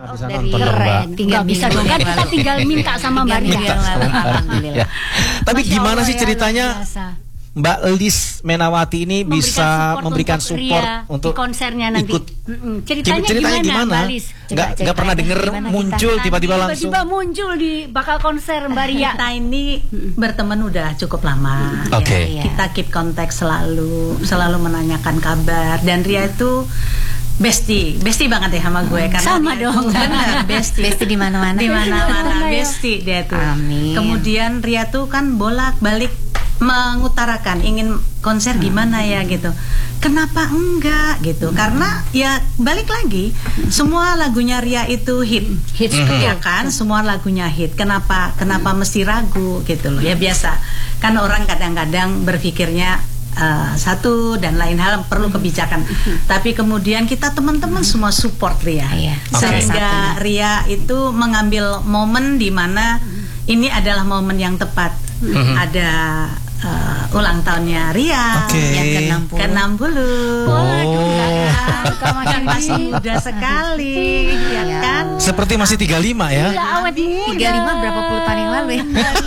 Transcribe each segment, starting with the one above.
bisa dari nonton dong, Mbak. tinggal bisa dong kan, kita tinggal minta sama Mbak Ria. Ya. Tapi Masya gimana Allah sih ya, ceritanya luar biasa. Mbak Lis Menawati ini bisa memberikan support untuk di konsernya nanti. ikut. Ceritanya gimana, Mbak Lis? Nggak pernah denger muncul tiba-tiba langsung. Tiba-tiba muncul di bakal konser Mbak Ria. Kita ini berteman udah cukup lama. Oke. Ya. Kita keep kontak selalu menanyakan kabar. Dan Ria itu bestie banget ya sama gue karena sama dong. Bener, bestie di mana-mana. Di mana-mana bestie dia tuh. Amin. Kemudian Ria tuh kan bolak-balik mengutarakan ingin konser gimana ya gitu. Kenapa enggak gitu? Karena ya balik lagi semua lagunya Ria itu hits ya kan? Semua lagunya hit. Kenapa mesti ragu gitu loh. Ya biasa. Kan orang kadang-kadang berpikirnya satu dan lain hal perlu kebijakan. Tapi kemudian kita teman-teman semua support Ria. Sehingga Ria itu mengambil momen di mana ini adalah momen yang tepat. Ada ulang tahunnya Ria yang ke-60. Kan masih muda sekali ya kan. Seperti masih 35 ya. Iya, awet muda. 35 berapa puluh tahun yang lalu ya.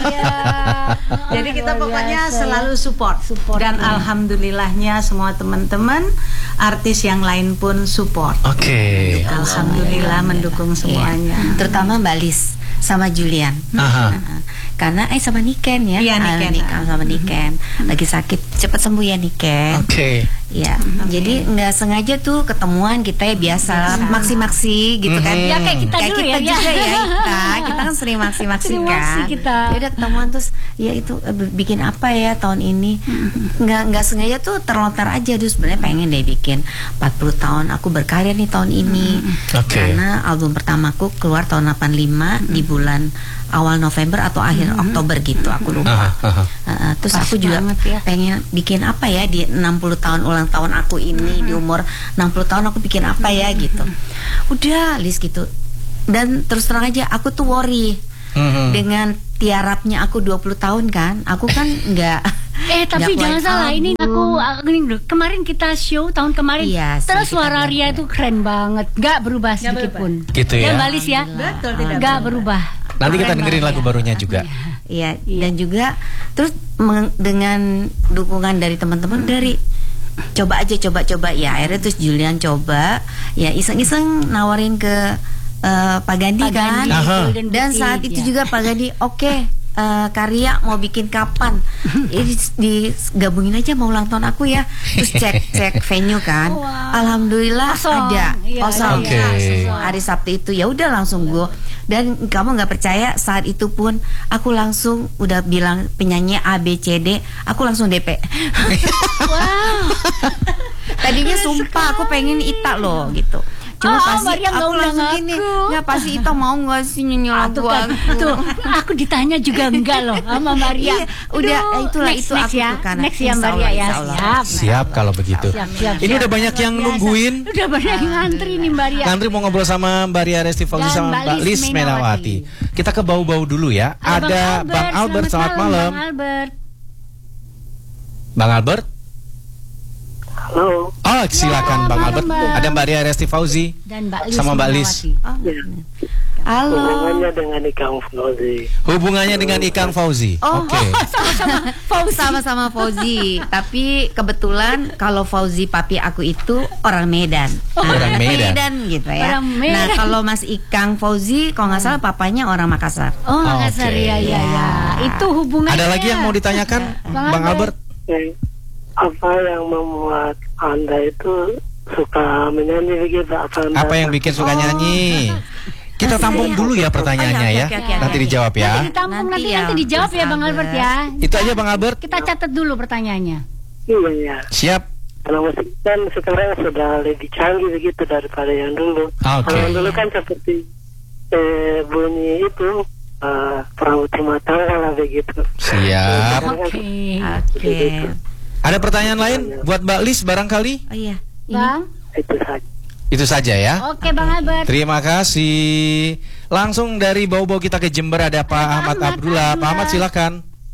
Jadi kita pokoknya selalu support. Dan alhamdulillahnya semua teman-teman artis yang lain pun support. Oke. Alhamdulillah mendukung semuanya. Terutama Mbak Lis sama Julian. Karena sama Niken ya. Iya, Niken. Sama Niken. Lagi sakit, cepat sembuh ya Niken. Oke. Ya, jadi nggak sengaja tuh ketemuan kita ya biasa maksi-maksi gitu kan. Ya kayak kita dulu kita ya. juga ya. Kita kan sering maksi-maksi kan. Ya udah ketemuan terus ya itu bikin apa ya tahun ini. Nggak sengaja tuh terlontar aja terus sebenarnya pengen deh bikin 40 tahun aku berkarya nih tahun ini. Karena album pertamaku keluar tahun 85 di bulan awal November atau akhir Oktober gitu, aku lupa. Terus aku juga pengen bikin apa ya di 60 tahun ulang tahun aku ini, di umur 60 tahun aku bikin apa ya gitu. Udah list gitu. Dan terus terang aja aku tuh worry dengan tiarapnya aku 20 tahun kan. Aku kan enggak tapi jangan salah, ini aku kemarin kita show tahun kemarin. Terus suara Ria itu keren banget, nggak berubah sedikit pun. Gitu ya. Mbak Lis ya. Betul, nggak berubah. Nanti kita dengerin lagu barunya juga. Iya, dan juga terus dengan dukungan dari teman-teman dari coba ya. Akhirnya terus Julian coba ya iseng-iseng nawarin ke Pak Gandhi kan. Dan saat itu juga Pak Gandhi karya mau bikin kapan? Digabungin aja mau ulang tahun aku ya. Terus cek venue kan. Alhamdulillah ada kosong. Hari Sabtu itu ya udah langsung gue. Dan kamu nggak percaya saat itu pun aku langsung udah bilang penyanyi A B C D, aku langsung DP. Wow. Tadinya sumpah aku pengen Ita loh gitu. Cuma pasti aku langsung gini, nggak pasti Ita mau nggak sih nyanyi lagu tuh, aku ditanya juga enggak loh sama Maria. Udah itulah itu aku ya. kan. Next ya Maria ya. Siap kalau begitu. Ini udah banyak yang nungguin. Udah banyak yang ngantri nih Mbak Ria. Ngantri mau ngobrol sama Mbak Ria Resti Fauzi sama Mbak Lis Menawati. Kita ke bau-bau dulu ya. Ada Bang Albert, selamat malam. Bang Albert. Halo. Oh, silakan Bang Albert. Ada Mbak Ria Resti Fauzi dan Mbak Lis sama Mbak Lis. Halo. Hubungannya dengan Ikang Fauzi. Hubungannya dengan Ikang Fauzi. Oke. Sama-sama Fauzi. Tapi kebetulan kalau Fauzi papi aku itu orang Medan. Orang Medan gitu ya. Nah, kalau Mas Ikang Fauzi kalau nggak salah papanya orang Makassar. Oh, Makassar ya. Itu hubungannya. Ada lagi yang mau ditanyakan Bang Albert? Apa yang membuat Anda itu suka menyanyi begitu? Apa yang bikin suka nyanyi? Kita tampung dulu ya pertanyaannya ya. Nanti dijawab ya. Nanti dijawab ya Bang Albert ya. Itu aja Bang Albert. Kita catat dulu pertanyaannya. Iya. Siap. Kalau musik kan sekarang sudah lebih canggih begitu daripada yang dulu. Kalau yang dulu kan seperti bunyi itu perahu rumah tangga lah begitu. Siap. Oke. Ada pertanyaan lain buat Mbak Lis barangkali? Oh iya. Bang. Itu saja ya. Oke Bang Albert. Terima kasih. Langsung dari bau-bau kita ke Jember ada Pak Ahmad Abdullah. Pak Ahmad silakan.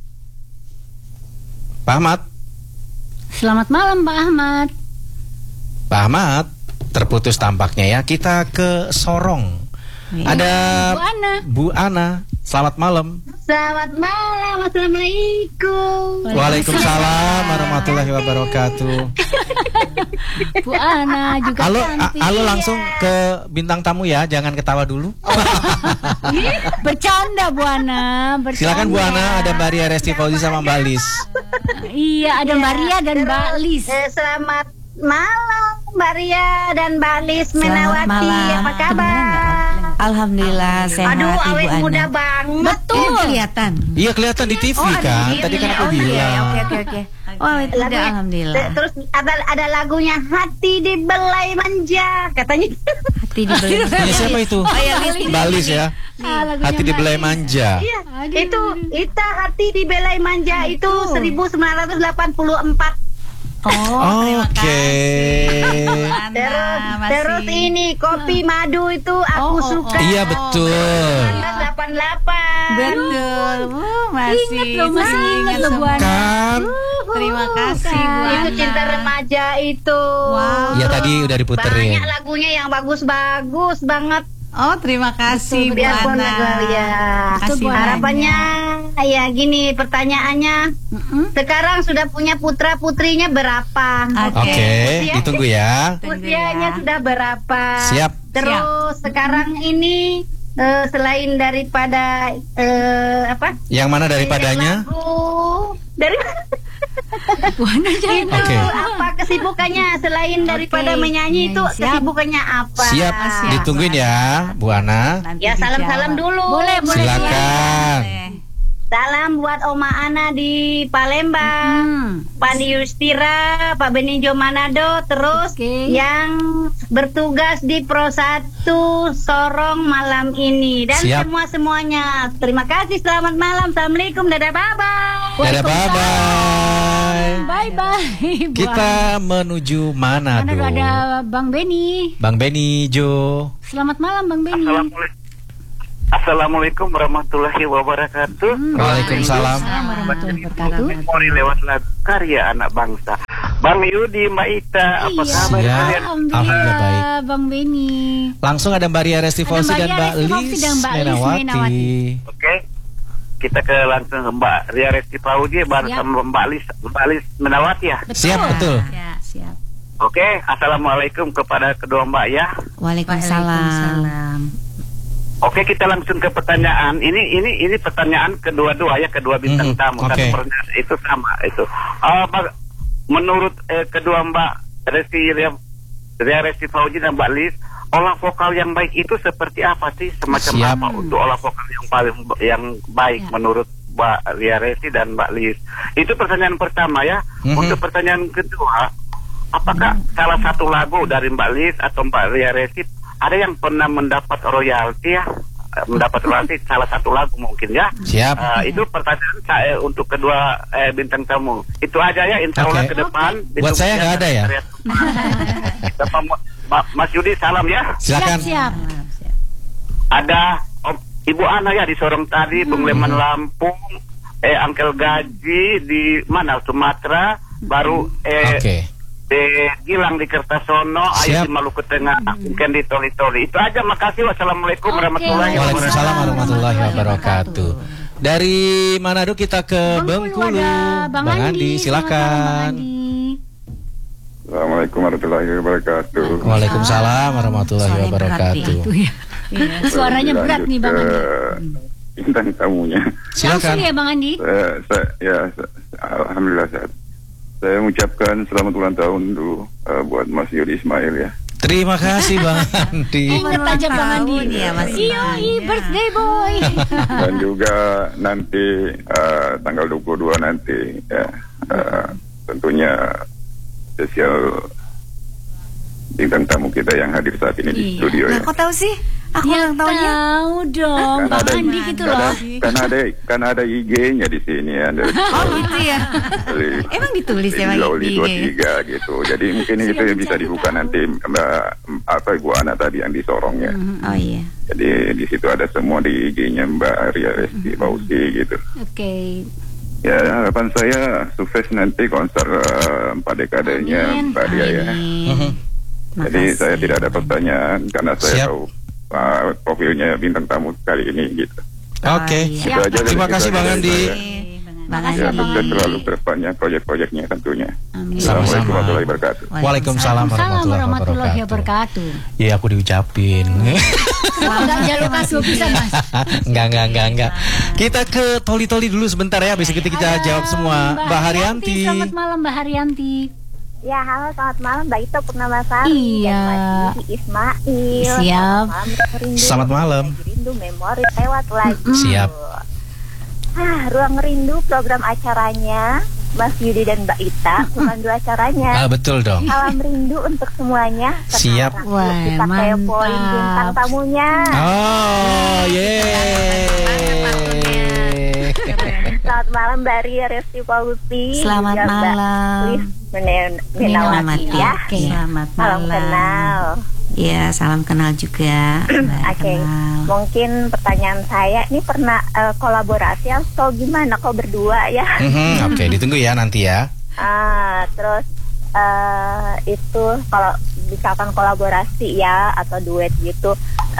Pak Ahmad. Selamat malam Pak Ahmad. Pak Ahmad terputus tampaknya ya. Kita ke Sorong. Ada Bu Ana. Selamat malam. Selamat malam. Assalamualaikum. Waalaikumsalam warahmatullahi wabarakatuh. Bu Ana juga cantik. Halo langsung ke bintang tamu ya, jangan ketawa dulu. Bercanda Bu Ana. Silakan Bu Ana, ada Mbak Ria Resti Fauzi sama Mbak Lis. Iya, ada Mbak Ria dan Mbak Lis. Selamat malam Mbak Ria dan Mbak Lis Menawati. Apa kabar? Alhamdulillah sehat. Aduh, Ibu awet Ana. muda banget. Betul. Kelihatan. Iya kelihatan di TV kan. Tadi kan aku bilang. Oke. Oh itu udah alhamdulillah. Terus ada lagunya Hati Dibelai Manja katanya. Hati dibelai manja. Punya siapa itu? Mbak Lis ya. Hati Dibelai Manja. Iya. Itu Hati Dibelai Manja itu 1984. Oke. Terus ini Kopi Madu itu aku suka. Iya betul. 1988. Betul. Masih ingat loh Bu Ana. Kan? Terima kasih Bu Ana. Itu Cinta Remaja itu. Iya tadi udah diputerin. Banyak lagunya yang bagus-bagus banget. Oh terima kasih Bu Ana. Ya. Harapannya ya gini pertanyaannya. Sekarang sudah punya putra putrinya berapa? Oke, ditunggu ya. Usianya sudah berapa? Siap. Terus sekarang ini selain daripada apa? Yang mana daripadanya? Dari itu Oke. apa kesibukannya selain daripada menyanyi itu kesibukannya apa? Siap. Ditungguin ya, Bu Ana. Ya salam-salam dulu. Boleh. Silakan. Salam buat Oma Ana di Palembang, Pandi Yustira, Pak Benijo Manado, terus yang bertugas di Pro 1 Sorong malam ini dan semuanya. Terima kasih, selamat malam, assalamualaikum, dadah, bye-bye. Dadah, bye-bye. Bye-bye. Kita menuju Manado. Ada Bang Beni. Bang Beni Jo. Selamat malam Bang Beni. Assalamualaikum warahmatullahi wabarakatuh. Waalaikumsalam warahmatullahi wabarakatuh. Memori lewat lagu karya anak bangsa. Bang Yudi, Mbak Ita, apa kabar kalian? Alhamdulillah baik. Bang Beni. Langsung ada Mbak Ria Resti Fauzi dan Mbak Lis Menawati. Oke. Kita langsung ke Mbak Ria Resti Fauzi sama Mbak Lis Menawati ya. Siap betul. Ya, siap. Oke, assalamualaikum kepada kedua Mbak ya. Waalaikumsalam. Oke, kita langsung ke pertanyaan. Ini pertanyaan kedua bintang tamu. Satu pertanyaan itu sama itu. Menurut kedua Mbak Ria Resti Fauzi dan Mbak Lis, olah vokal yang baik itu seperti apa sih? Semacam apa untuk olah vokal yang baik menurut Mbak Ria Resti dan Mbak Lis? Itu pertanyaan pertama ya. Untuk pertanyaan kedua, apakah salah satu lagu dari Mbak Lis atau Mbak Ria Resti ada yang pernah mendapat royalti ya? Mendapat royalti salah satu lagu mungkin ya? Siap. Itu pertanyaan saya untuk kedua bintang tamu. Itu aja ya, insya Allah ke depan. Buat saya nggak ada ya? Mas Yudi salam ya. Silakan. Siap. Ada Ibu Ana ya di Sorong tadi, Bung Leman Lampung, Angkel Gaji di mana Sumatera, baru Gilang di Kertasono, Ayu di Maluku Tengah, mungkin di Toli-Toli. Itu aja, makasih. Wassalamualaikum warahmatullahi wabarakatuh. Waalaikumsalam warahmatullahi wabarakatuh. Dari Manado kita ke Bengkulu. Bang Andi, silakan. Assalamualaikum warahmatullahi wabarakatuh. Waalaikumsalam warahmatullahi wabarakatuh. Suaranya berat nih Bang Andi. Bintang tamunya. Silakan. Langsung ya Bang Andi. Alhamdulillah sehat. Saya mengucapkan selamat ulang tahun dulu buat Mas Yudi Ismail ya. Terima kasih Bang Andi. Ingat aja Bang Andi ya Mas. Birthday boy. Dan juga nanti tanggal 22 nanti ya, tentunya spesial bintang tamu kita yang hadir saat ini di studio ya. Kok tahu sih? Aku yang tahu dong, Bang Andi gitu loh. Kan ada IG-nya di sini ya. Oh gitu ya. Emang ditulis ya Loli 23 gitu. Jadi mungkin itu bisa dibuka nanti Ibu Ana tadi yang di Sorong ya. Oh iya. Jadi di situ ada semua di IG-nya Mbak Ria Resti Fauzi gitu. Oke. Ya harapan saya sukses nanti konser 4 dekadenya Mbak Ria ya. Jadi saya tidak ada pertanyaan karena saya tahu profilnya bintang tamu kali ini gitu. Oke. Terima kasih Bang Andi. Ya, sukses selalu ke depannya proyek-proyeknya tentunya. Assalamualaikum warahmatullahi wabarakatuh. Waalaikumsalam warahmatullahi wabarakatuh. Ya aku diucapin. Enggak jalur kasu bisa Mas. Enggak. Kita ke Toli-Toli dulu sebentar ya, habis itu kita jawab semua. Mbak Haryanti. Selamat malam Mbak Haryanti. Ya, halo, selamat malam Mbak Ito Purnamasari. Iya. Dan Ismail. Siap. Selamat malam. Rindu memori lewat lagi. Siap. Ruang Rindu program acaranya Mas Yudi dan Mbak Ita, bukan dua acaranya. Betul dong. Salam rindu untuk semuanya. Siap. Wah, kita kepoin bintang tamunya. Oh, Selamat malam Mbak Ria Resti Pausi. Selamat malam. Menawati ya. Selamat malam. Salam kenal. Ya, salam kenal juga. Oke, mungkin pertanyaan saya ini pernah kolaborasi atau gimana kok berdua ya? Oke, ditunggu ya nanti ya. Terus itu kalau misalkan kolaborasi ya atau duet gitu,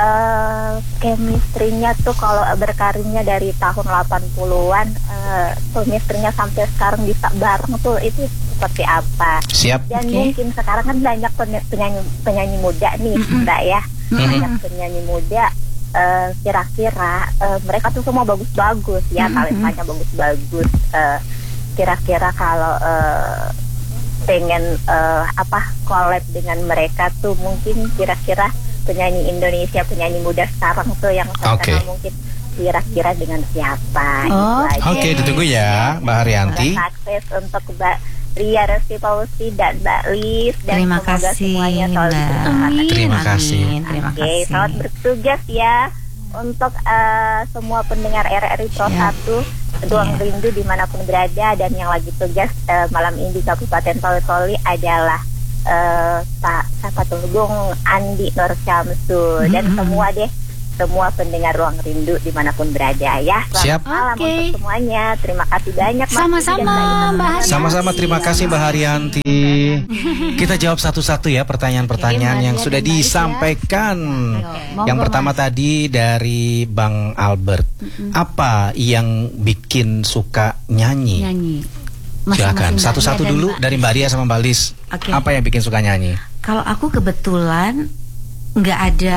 chemistry-nya tuh kalau berkarirnya dari tahun 80-an, chemistry-nya sampai sekarang bisa bareng tuh itu seperti apa? Siap. Dan mungkin sekarang kan banyak penyanyi muda nih, Mbak ya. Banyak penyanyi muda, kira-kira mereka tuh semua bagus-bagus ya, talentanya bagus-bagus. Kira-kira kalau pengen collab dengan mereka tuh mungkin kira-kira penyanyi Indonesia, penyanyi muda sekarang tuh yang terkenal mungkin kira-kira dengan siapa? Oke, ditunggu ya Mbak Haryanti. Sukses untuk Mbak Ria Resti Pausi dan Mbak Lis, dan terima semoga kasih semuanya selalu Terima kasih. Oke, selamat bertugas ya untuk semua pendengar RRI Pro 1 Ruang Rindu dimanapun berada, dan yang lagi tugas malam ini di Kabupaten Toli-Toli adalah Pak Bung Andi Nur Syamsul dan semua pendengar Ruang Rindu dimanapun berada ya. Selamat malam untuk semuanya. Terima kasih banyak. Sama-sama Mbak Haryanti. Sama-sama, terima kasih Mbak Haryanti. Kita jawab satu-satu ya pertanyaan-pertanyaan yang sudah disampaikan. Yang pertama tadi dari Bang Albert. Apa yang bikin suka nyanyi? Silakan satu-satu dulu dari Mbak Ria sama Mbak Lis. Apa yang bikin suka nyanyi? Kalau aku kebetulan nggak ada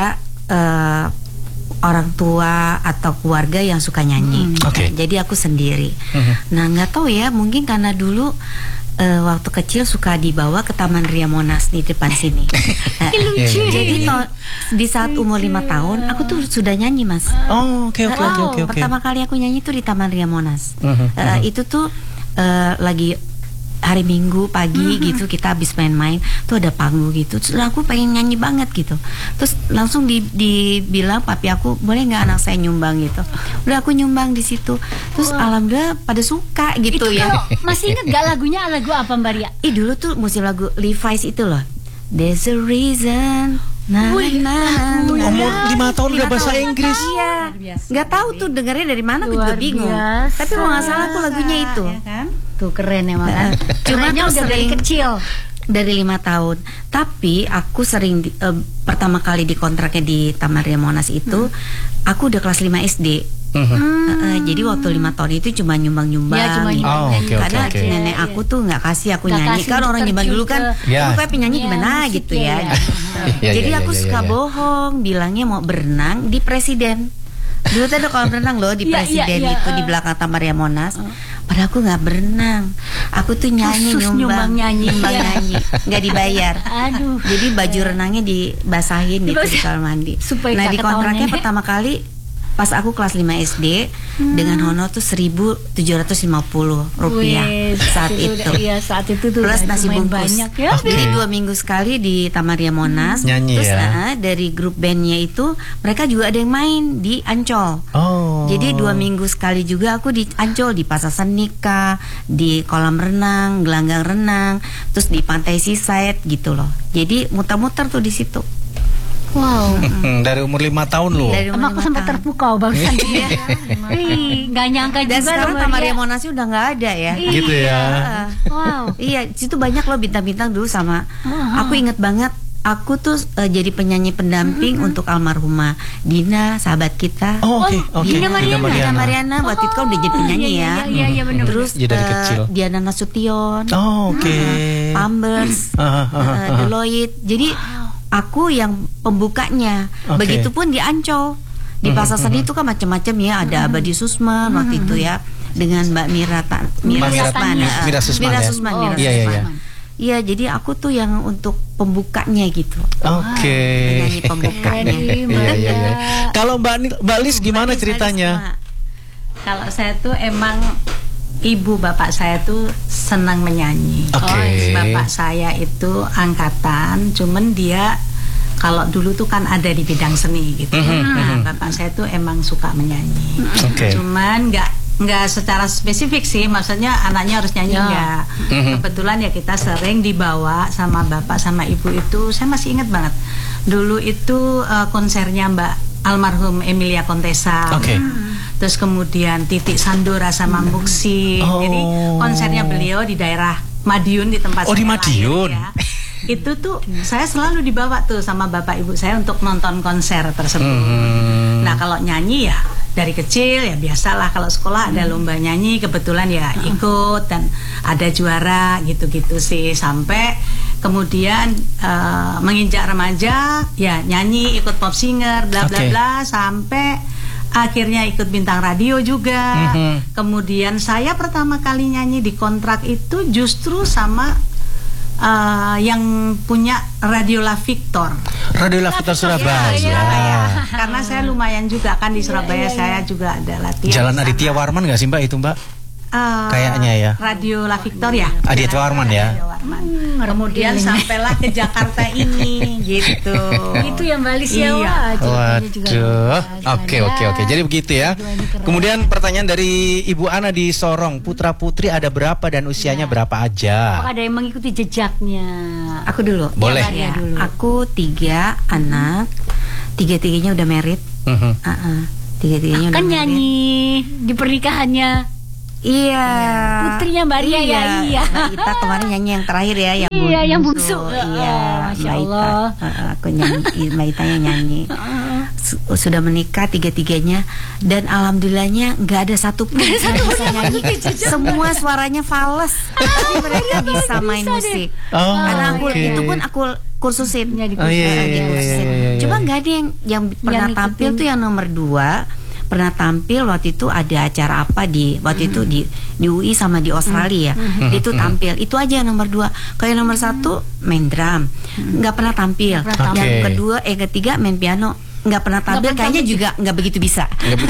orang tua atau keluarga yang suka nyanyi. Jadi aku sendiri. Nah, nggak tahu ya, mungkin karena dulu waktu kecil suka dibawa ke Taman Ria Monas di depan sini. Jadi di saat umur 5 tahun aku tuh sudah nyanyi, Mas. Oke. Pertama kali aku nyanyi tuh di Taman Ria Monas. Itu tuh lagi hari Minggu pagi gitu, kita habis main-main tuh ada panggung gitu, terus aku pengen nyanyi banget gitu, terus langsung dibilang papi aku, boleh nggak anak saya nyumbang gitu. Udah aku nyumbang di situ, terus alhamdulillah pada suka gitu itu ya. Masih inget gak lagunya? Lagu apa Mbak Ria? Dulu tuh musim lagu Levi's itu loh, There's a Reason. Umur 5 tahun udah bahasa Inggris. Iya, nggak tahu tuh dengarnya dari mana, aku juga bingung. Tapi kalau nggak salah aku lagunya itu. Ya kan? Tuh keren emang kan. Cuma tuh udah dari kecil. Dari 5 tahun. Tapi aku sering pertama kali dikontraknya di Taman Ria Monas itu, aku udah kelas 5 SD. Jadi waktu 5 tahun itu cuma nyumbang-nyumbang. Karena nenek aku tuh nggak kasih aku nyanyi. Kan orang zaman dulu kan, aku kayak penyanyi gimana gitu ya. Jadi aku suka bohong, bilangnya mau berenang di Presiden. Dulu tuh ada kolam renang loh di Presiden itu di belakang Taman Ria Monas. Padahal aku nggak berenang, aku tuh nyumbang nyanyi, nggak dibayar. Aduh. Jadi baju renangnya dibasahin gitu di kamar mandi. Nah di kontraknya pertama kali pas aku kelas 5 SD dengan honor tuh 1.750 rupiah saat itu. Iya, saat itu tuh plus nasi bungkus. Banyak ya. Jadi 2 minggu sekali di Taman Ria Monas. Nyanyi. Terus ya? Dari grup bandnya itu mereka juga ada yang main di Ancol. Jadi 2 minggu sekali juga aku di Ancol, di Pasar Senika, di kolam renang, gelanggang renang, terus di Pantai Seaside gitu loh. Jadi muter-muter tuh di situ. Wow. Dari umur 5 tahun loh. Aku sampai terpukau barusan. Nggak nyangka juga. Dan sekarang Taman Ria Monas udah nggak ada ya. Gitu ya. Wow. Iya, situ banyak loh bintang-bintang dulu sama. Aku inget banget aku tuh jadi penyanyi pendamping untuk almarhumah Dina, sahabat kita. Dina Mariana waktu itu kan udah jadi penyanyi Iya, benar. Terus Diana Nasution. Pampers, Deloitte. Jadi aku yang pembukanya. Begitupun di Ancol. Di Pasar Seni itu kan macam-macam ya. Ada Abadi Susman waktu itu ya, dengan Mbak Mira Susman. Iya, jadi aku tuh yang untuk pembukanya gitu. Penyanyi pembukanya. Kalau Mbak Lis gimana ceritanya? Kalau saya tuh emang ibu bapak saya tuh senang menyanyi. Bapak saya itu angkatan, cuman dia kalau dulu tuh kan ada di bidang seni gitu. Bapak saya tuh emang suka menyanyi. Cuman nggak secara spesifik sih, maksudnya anaknya harus nyanyi enggak. Kebetulan ya kita sering dibawa sama bapak sama ibu itu. Saya masih ingat banget. Dulu itu konsernya Mbak almarhum Emilia Contessa. Terus kemudian Titik Sandora sama Muksi. Jadi konsernya beliau di daerah Madiun, di tempat saya di Madiun. Ya. Itu tuh saya selalu dibawa tuh sama bapak ibu saya untuk nonton konser tersebut. Nah, kalau nyanyi ya dari kecil ya biasalah, kalau sekolah ada lomba nyanyi kebetulan ya ikut dan ada juara gitu-gitu sih, sampai kemudian menginjak remaja ya nyanyi, ikut pop singer bla bla bla, sampai akhirnya ikut bintang radio juga. Kemudian saya pertama kali nyanyi di kontrak itu justru sama yang punya Radio La Victor. Radio La Victor Surabaya. Karena saya lumayan juga kan di Surabaya, saya juga ada latihan. Jalan Aditya Warman nggak sih Mbak itu Mbak? Kayaknya ya. Radio La Victor ya. Aditya Warman ya. Kemudian sampailah ke Jakarta ini gitu. Itu yang Mbak Lis ya. Waduh. Oke. Jadi begitu ya. Kemudian pertanyaan dari Ibu Ana di Sorong, putra putri ada berapa dan usianya berapa aja? Ada yang mengikuti jejaknya? Aku dulu. Boleh. Ya, aku 3 anak, 3-tiganya udah married. 3-tiganya udah kan nyanyi di pernikahannya. Iya. Putrinya Mbak Ria ya. Iya. Mbak Ita kemarin nyanyi yang terakhir ya, yang bungsu. Iya, Masya Allah. Aku nyanyi, Mbak Ita yang nyanyi. Sudah menikah 3-tiganya dan alhamdulillahnya nggak ada satu pun yang bisa nyanyi. Semua suaranya fales. Jadi mereka bisa main musik. Karena aku itu pun aku kursusin. Cuma nggak ada yang pernah tampil tuh yang nomor 2. Pernah tampil waktu itu ada acara apa di waktu itu di UI sama di Australia ya. Dia itu tampil. Itu aja yang nomor 2. Kalau yang nomor 1 main drum, nggak pernah tampil. Yang kedua, ketiga main piano, nggak pernah tampil. Kayaknya juga nggak begitu bisa.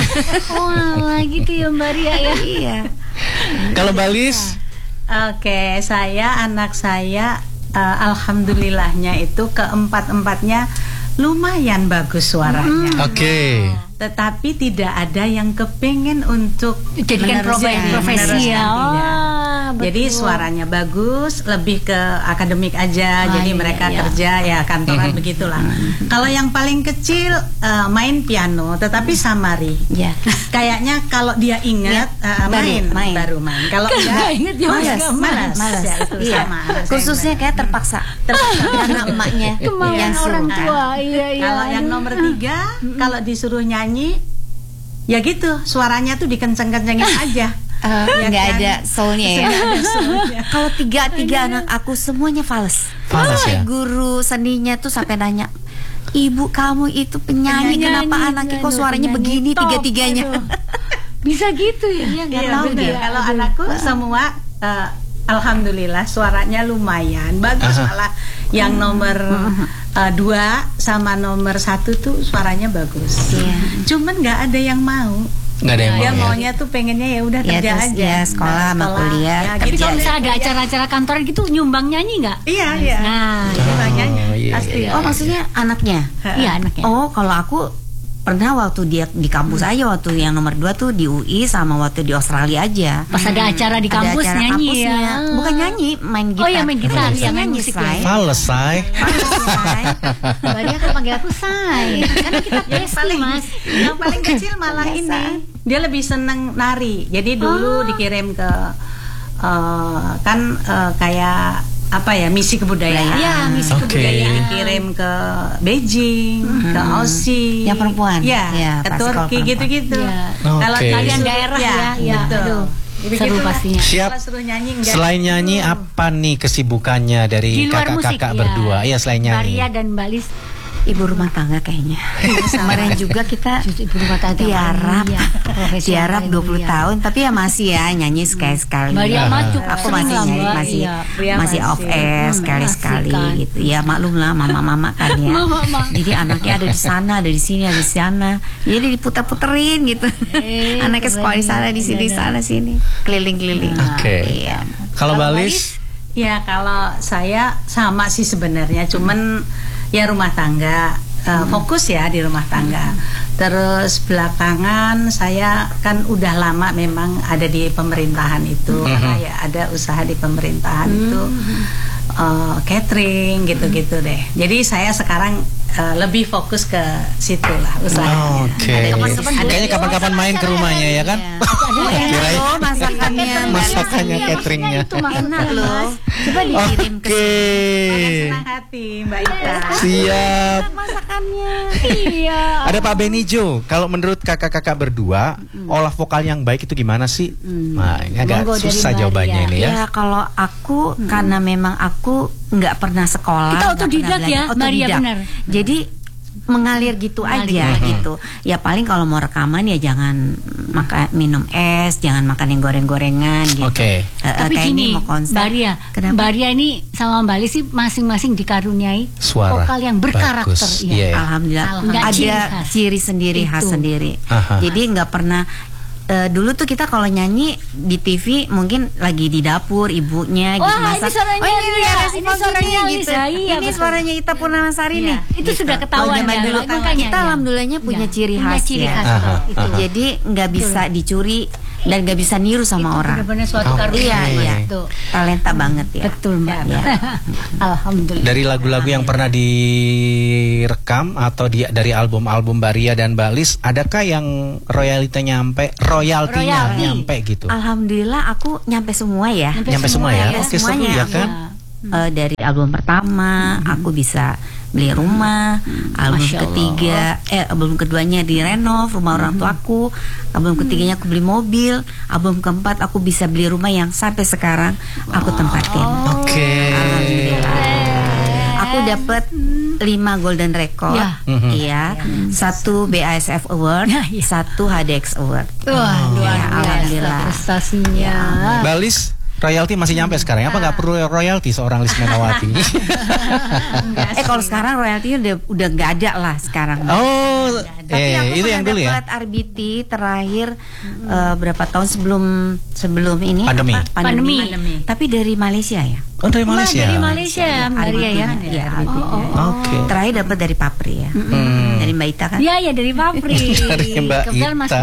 Gitu ya Mbak Ria ya. Iya. Kalau Mbak Lis? Oke, anak saya alhamdulillahnya itu keempat-empatnya lumayan bagus suaranya. Tetapi tidak ada yang kepengen untuk jadikan profesi ya. Jadi suaranya bagus, lebih ke akademik aja. Jadi mereka kerja ya kantoran begitulah. Kalau yang paling kecil main piano, tetapi samari. Kayaknya kalau dia ingat baru main. Kalau enggak ingat dia malas. Ya, itu sama. Khususnya kayak terpaksa karena emaknya kemauan orang tua. Kalau yang nomor 3 kalau disuruh nyanyi ya gitu, suaranya tuh dikenceng-kencengin aja. Nggak ada soulnya ya. Kalau 3 anak aku semuanya fals ya. Guru seninya tuh sampai nanya, ibu kamu itu penyanyi kenapa anaknya kok suaranya begini 3-tiganya? Bisa gitu ya? Nggak tahu deh. Kalau anakku semua alhamdulillah suaranya lumayan bagus, malah yang nomor 2 sama nomor 1 tuh suaranya bagus. Cuman nggak ada yang mau. Nggak ada yang dia maunya tuh pengennya ya udah kerja aja. Ya, sekolah sama kuliah. Ya, tapi kalau misalnya ada acara-acara kantor gitu nyumbang nyanyi nggak? Iya. Nah, nyumbang nyanyi pasti. Oh, maksudnya anaknya? Iya, anaknya. Oh, kalau aku pernah waktu dia di kampus aja, waktu yang nomor 2 tuh di UI sama waktu di Australia aja. Pas ada acara di kampus acara nyanyi kampusnya. ya. Bukan nyanyi, main gitar. Oh ya main gitar, ya main musik ya. Fales, Say. Mbak Dia kan panggil aku Say. Karena kita paling Mas. Yang paling kecil malah ini. Dia lebih seneng nari. Jadi dulu dikirim ke kayak misi kebudayaan. Ya, misi kebudayaan. Dikirim ke Beijing, ke Aussie. Yang perempuan. Ya, ke Turki gitu-gitu. Kalau kalian daerah ya. Aduh. Seru pastinya. Siap. Selain nyanyi apa nih kesibukannya dari kakak-kakak berdua? Iya, selain nyanyi. Maria dan Mbak Lis ibu rumah tangga kayaknya. Kemarin juga kita ibu rumah tangga tiarap 20 tahun, tapi ya masih ya nyanyi sekali-sekali. Aku masih off air sekali-sekali gitu. Ya maklum lah mama-mama kan ya. Jadi anaknya ada di sana, ada di sini, ada di sana. Jadi diputer-puterin gitu. Anaknya sekolah di sana, di sini, sana sini, keliling-keliling. Oke. Kalau Mbak Lis? Ya kalau saya sama sih sebenarnya, cuman ya rumah tangga, fokus ya di rumah tangga. Terus belakangan saya kan udah lama memang ada di pemerintahan itu, karena ya ada usaha di pemerintahan itu, catering gitu-gitu deh. Jadi saya sekarang lebih fokus ke situ lah usahanya. Kayaknya kapan-kapan main ke rumahnya ya kan? Kirain masakannya, cateringnya. Itu enak loh. Coba dikirim ke senang hati Mbak Ita. Siap. Masakannya. Iya. Ada Pak Benijo. Kalau menurut kakak-kakak berdua, olah vokal yang baik itu gimana sih? Nah, ini agak susah jawabannya ini ya. Ya kalau aku karena memang aku nggak pernah sekolah. Kita otodidak ya, Maria benar. Jadi mengalir gitu aja gitu. Ya paling kalau mau rekaman ya jangan minum es, jangan makan yang goreng-gorengan gitu. Tapi gini, Baria ini sama Mbak Lis sih masing-masing dikaruniai suara vokal yang berkarakter. Alhamdulillah. Ada ciri sendiri, khas sendiri. Jadi nggak pernah. Dulu tuh kita kalau nyanyi di TV mungkin lagi di dapur ibunya gitu masak. Ini suaranya Lisa. Ini suaranya Ita Purnamasari nih. Itu sudah ketahuan ya. Dulu kita alhamdulillahnya punya ciri khas ya. Jadi nggak bisa dicuri dan nggak bisa niru sama orang. Benar-benar suatu karunia. Iya. Talenta banget ya. Betul Mbak. Alhamdulillah. Dari lagu-lagu yang pernah direkam atau dari album-album Baria dan Mbak Lis, adakah yang royaltinya nyampe gitu? Alhamdulillah aku nyampe semua ya. Nyampe semua ya. Oke, seru ya kan? Dari album pertama aku bisa beli rumah, album keduanya direnov rumah orang tuaku, album ketiganya aku beli mobil, album keempat aku bisa beli rumah yang sampai sekarang aku tempatin. Alhamdulillah. Aku dapat 5 Golden Record, iya, 1 BASF Award, 1 HDX Award. Alhamdulillah prestasinya. Mbak Lis, royalti masih nyampe sekarang? Apa nggak perlu royalti seorang Lis Menawati? Kalau sekarang royaltinya udah nggak ada lah sekarang. Tapi aku itu yang dulu ya. Dapat RBT terakhir berapa tahun sebelum ini? Pandemi. Tapi dari Malaysia ya. Oh, dari Malaysia. Dari Malaysia, Maria ya. Terakhir dapat dari Papri ya. Dari Mbak Ita kan? Iya, dari Papri. Dari Mbak Ita.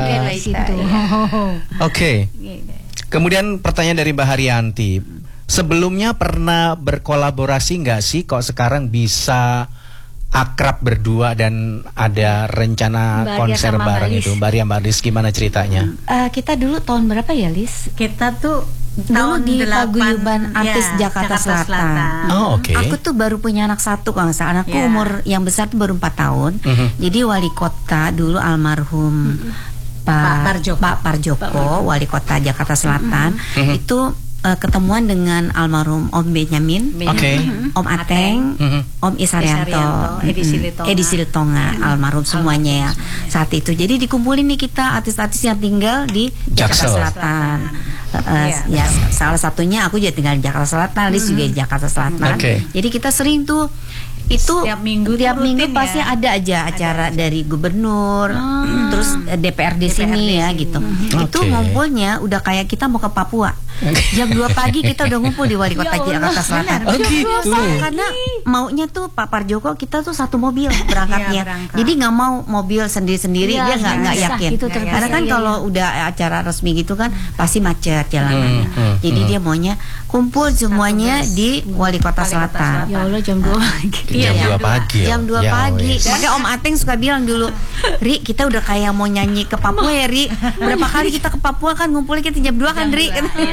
Oke. Kemudian pertanyaan dari Mbak Haryanti, sebelumnya pernah berkolaborasi nggak sih kok sekarang bisa akrab berdua dan ada rencana konser bareng itu? Mbak Lis, gimana ceritanya? Kita dulu tahun berapa ya Lis? Kita tuh dulu di Paguyuban Artis Jakarta Selatan. Aku tuh baru punya anak 1 kalau nggak salah. Anakku umur yang besar tuh baru 4 tahun. Jadi wali kota dulu almarhum Pak Parjoko, wali kota Jakarta Selatan, itu ketemuan dengan almarhum Om Benyamin, Om Ateng, Om Isarianto, Edi Silitonga, almarhum semuanya ya saat itu. Jadi dikumpulin nih kita artis-artis yang tinggal di Jakarta Selatan. Ya salah satunya aku juga tinggal di Jakarta Selatan, Lis juga di Jakarta Selatan. Jadi kita sering tuh itu tiap minggu pasti ada aja acara dari gubernur, terus DPRD sini ya gitu. Itu ngumpulnya udah kayak kita mau ke Papua. Jam 2 pagi kita udah ngumpul di wali kota Jakarta Selatan. Karena maunya tuh Pak Parjoko kita tuh satu mobil berangkatnya. Jadi nggak mau mobil sendiri-sendiri, dia nggak yakin. Karena kan kalau udah acara resmi gitu kan pasti macet jalanan. Jadi dia maunya kumpul semuanya di wali kota Selatan. Ya Allah, jam 2 pagi. Jam 2 pagi. Jam 2 pagi. Makanya Om Ateng suka bilang dulu, Ri, kita udah kayak mau nyanyi ke Papua ya, Ri. Berapa kali kita ke Papua kan ngumpulnya kita jam 2 kan, Ri.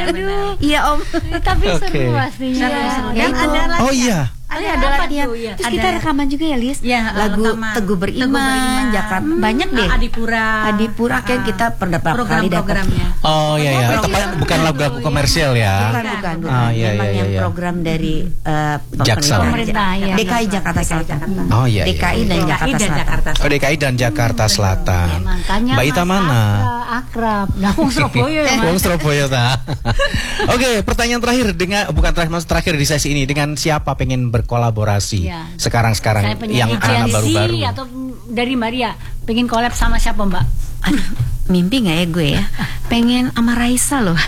benar. Iya Om. Tapi seru pastinya. Dan ada lagi. Oh iya. Ada latihan. Terus kita rekaman juga ya Lis. Ya, lagu rekaman. Teguh Beriman, Jakarta banyak deh. Adipura kan kita pernah berapa kali dapat. Oh iya. Bukan lagu-lagu komersial ya. Bukan. Memang yang program dari pemerintah ya. DKI Jakarta Selatan. Oh iya. DKI dan Jakarta Selatan. Oh DKI dan Jakarta Selatan. Mbak Ita mana? Akrab. Nah, Surabaya ya. Surabaya ta. Oke, pertanyaan terakhir bukan terakhir di sesi ini, dengan siapa pengen berkolaborasi sekarang yang anak baru-baru? Atau dari Maria pengen collab sama siapa Mbak? Aduh, mimpi nggak ya gue ya? Pengen sama Raisa loh.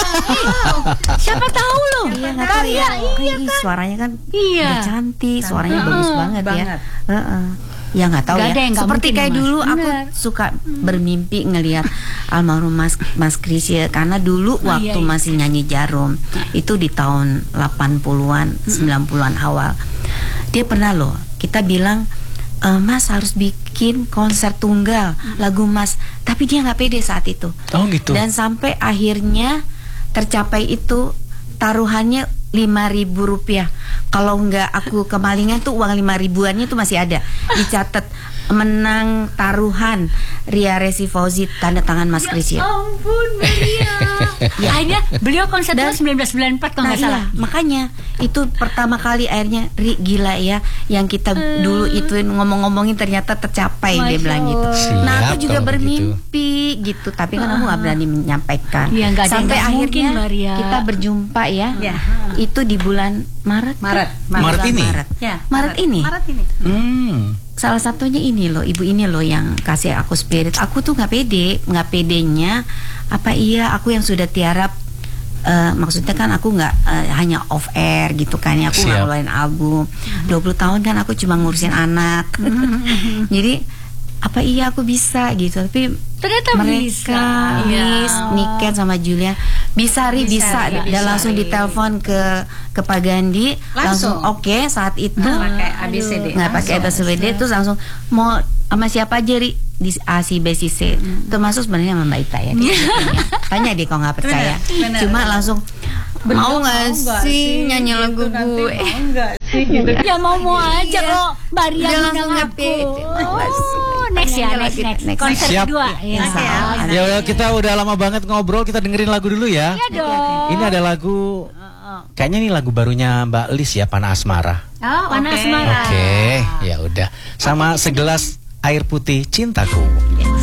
Siapa tahu loh. Iya nggak tahu ya. Iya kan. Suaranya kan udah cantik, suaranya bagus banget ya. Ya nggak tahu ya. Seperti kayak dulu aku suka bermimpi ngelihat almarhum Mas Krisya, karena dulu waktu masih nyanyi Jarum itu di tahun 80-an 90-an awal, dia pernah loh kita bilang Mas harus bikin konser tunggal lagu Mas, tapi dia nggak pede saat itu. Oh gitu. Dan sampai akhirnya tercapai itu, taruhannya Rp5.000. Kalau nggak aku kemalingan tuh uang 5.000-annya tuh masih ada, dicatat. Menang taruhan Ria Resi Fauzi, tanda tangan Mas Krisya. Ya ampun Maria. Akhirnya beliau konser tahun 1994 kalau nggak salah. Makanya itu pertama kali akhirnya gila ya, yang kita dulu itu ngomong-ngomongin ternyata tercapai. Dia bilang gitu. Nah aku juga bermimpi gitu, tapi kan aku nggak berani menyampaikan. Sampai akhirnya kita berjumpa ya. Itu di bulan Maret ini. Maret ini. Salah satunya ini loh, ibu ini loh yang kasih aku spirit. Aku tuh nggak pedenya apa iya aku yang sudah tiarap. Maksudnya kan aku nggak hanya off air gitu kan ya, aku nggak ngeluarin album 20 tahun kan aku cuma ngurusin anak. Jadi apa iya aku bisa gitu, tapi ternyata mereka Niken sama Julia bisa dan langsung ditelepon ke Pak Gandhi langsung oke, saat itu nggak pakai ABCD terus langsung mau sama siapa aja di A, C, B, C, C termasuk sebenarnya sama Mbak Ita ya. Tanya deh kalau nggak percaya. Cuma langsung mau nggak sih nyanyi lagu gue? Ya mau aja kok. Maria langsung aku. Next konser kedua. Ya kita udah lama banget ngobrol, kita dengerin lagu dulu ya. Iya dong. Ini ada lagu, kayaknya ini lagu barunya Mbak Lis ya, Panah Asmara. Oh, Panah Asmara. Oke, ya udah. Sama Segelas Air Putih Cintaku.